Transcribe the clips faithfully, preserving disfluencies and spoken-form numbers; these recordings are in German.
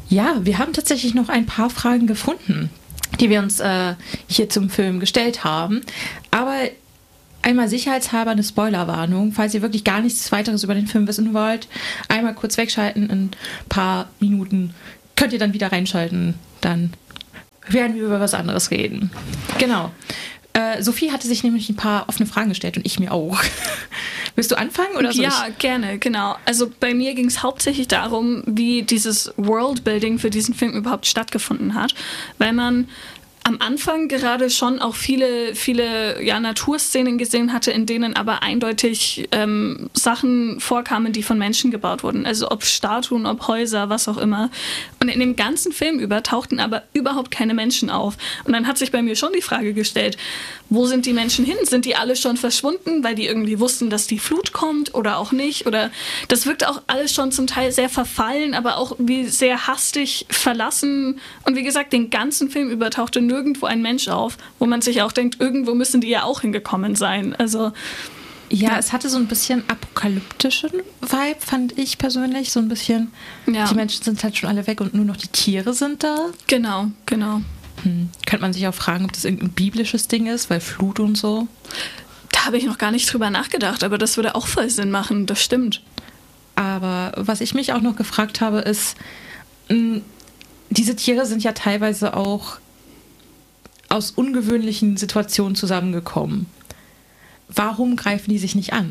Ja, wir haben tatsächlich noch ein paar Fragen gefunden, die wir uns äh, hier zum Film gestellt haben. Aber einmal sicherheitshalber eine Spoilerwarnung, falls ihr wirklich gar nichts weiteres über den Film wissen wollt. Einmal kurz wegschalten, in ein paar Minuten könnt ihr dann wieder reinschalten. Dann werden wir über was anderes reden. Genau. Äh, Sophie hatte sich nämlich ein paar offene Fragen gestellt und ich mir auch. Willst du anfangen? Oder soll ja, ich? Gerne, genau. Also bei mir ging es hauptsächlich darum, wie dieses Worldbuilding für diesen Film überhaupt stattgefunden hat. Weil man am Anfang gerade schon auch viele, viele ja, Naturszenen gesehen hatte, in denen aber eindeutig ähm, Sachen vorkamen, die von Menschen gebaut wurden. Also ob Statuen, ob Häuser, was auch immer. Und in dem ganzen Film über tauchten aber überhaupt keine Menschen auf. Und dann hat sich bei mir schon die Frage gestellt, wo sind die Menschen hin? Sind die alle schon verschwunden, weil die irgendwie wussten, dass die Flut kommt oder auch nicht? Oder das wirkt auch alles schon zum Teil sehr verfallen, aber auch wie sehr hastig verlassen. Und wie gesagt, den ganzen Film über tauchte nirgendwo ein Mensch auf, wo man sich auch denkt, irgendwo müssen die ja auch hingekommen sein. Also Ja, ja, es hatte so ein bisschen apokalyptischen Vibe, fand ich persönlich. So ein bisschen, ja. Die Menschen sind halt schon alle weg und nur noch die Tiere sind da. Genau, genau. Hm. Könnte man sich auch fragen, ob das irgendein biblisches Ding ist, weil Flut und so. Da habe ich noch gar nicht drüber nachgedacht, aber das würde auch voll Sinn machen, das stimmt. Aber was ich mich auch noch gefragt habe, ist, mh, diese Tiere sind ja teilweise auch aus ungewöhnlichen Situationen zusammengekommen. Warum greifen die sich nicht an?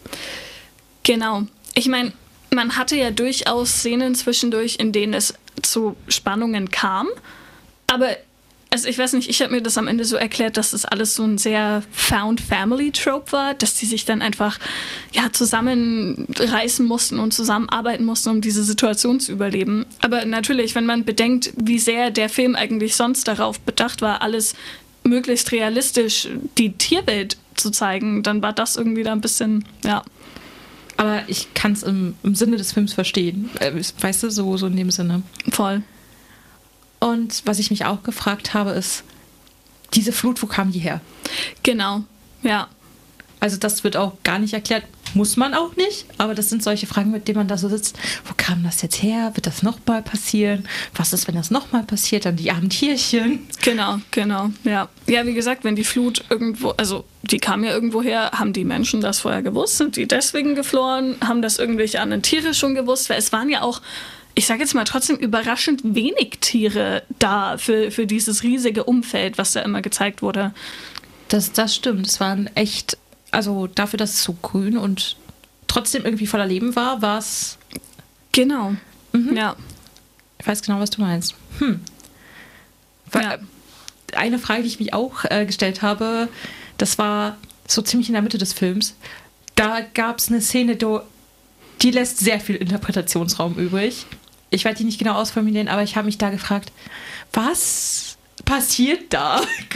Genau. Ich meine, man hatte ja durchaus Szenen zwischendurch, in denen es zu Spannungen kam. Aber, also ich weiß nicht, ich habe mir das am Ende so erklärt, dass das alles so ein sehr Found-Family-Trope war, dass die sich dann einfach ja, zusammenreißen mussten und zusammenarbeiten mussten, um diese Situation zu überleben. Aber natürlich, wenn man bedenkt, wie sehr der Film eigentlich sonst darauf bedacht war, alles möglichst realistisch die Tierwelt zu zeigen, dann war das irgendwie da ein bisschen, ja. Aber ich kann es im, im Sinne des Films verstehen. Äh, weißt du, so, so in dem Sinne. Voll. Und was ich mich auch gefragt habe, ist, diese Flut, wo kam die her? Genau, ja. Also das wird auch gar nicht erklärt, muss man auch nicht, aber das sind solche Fragen, mit denen man da so sitzt. Wo kam das jetzt her? Wird das nochmal passieren? Was ist, wenn das nochmal passiert? Dann die armen Tierchen. Genau, genau, ja. Ja, wie gesagt, wenn die Flut irgendwo, also die kam ja irgendwo her, haben die Menschen das vorher gewusst? Sind die deswegen geflohen? Haben das irgendwelche anderen Tiere schon gewusst? Weil es waren ja auch, ich sage jetzt mal trotzdem, überraschend wenig Tiere da für, für dieses riesige Umfeld, was da immer gezeigt wurde. Das, das stimmt, es waren echt... Also dafür, dass es so grün und trotzdem irgendwie voller Leben war, war es... Genau, mhm. Ja. Ich weiß genau, was du meinst. Hm. Ja. Eine Frage, die ich mich auch äh, gestellt habe, das war so ziemlich in der Mitte des Films. Da gab es eine Szene, die lässt sehr viel Interpretationsraum übrig. Ich werde die nicht genau ausformulieren, aber ich habe mich da gefragt, was passiert da